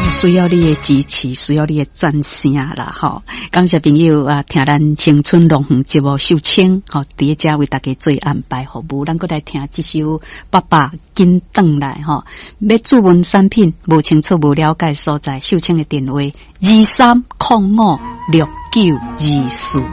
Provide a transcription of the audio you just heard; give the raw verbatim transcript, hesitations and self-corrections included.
需要你的支持，需要你的赞声啦，吼！感谢朋友啊，听咱青春龙凤节目秀清，吼，伫遮为大家做安排服务。咱过来听这首《爸爸紧转来》吼，要注文产品无清楚无了解所在，秀清的电话二三零五六九二四。